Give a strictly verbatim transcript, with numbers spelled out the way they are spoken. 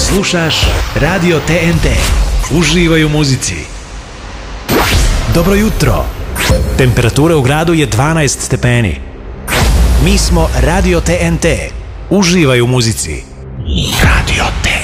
Slušaš Radio T N T. Uživaj u muzici. Dobro jutro. Temperatura u gradu je dvanaest stepeni. Mi smo Radio T N T. Uživaj u muzici. Radio T N T.